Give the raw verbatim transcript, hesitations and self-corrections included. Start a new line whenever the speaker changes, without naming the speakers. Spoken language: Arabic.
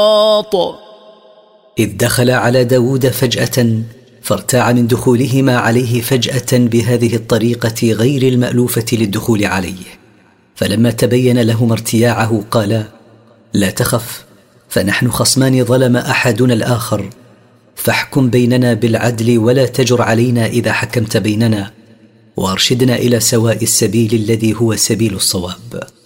إذ دخل على داود فجأة فارتاع من دخولهما عليه فجأة بهذه الطريقة غير المألوفة للدخول عليه. فلما تبين لهما ارتياعه قالا: لا تخف، فنحن خصمان ظلم أحدنا الآخر، فاحكم بيننا بالعدل ولا تجر علينا إذا حكمت بيننا، وارشدنا إلى سواء السبيل الذي هو سبيل الصواب.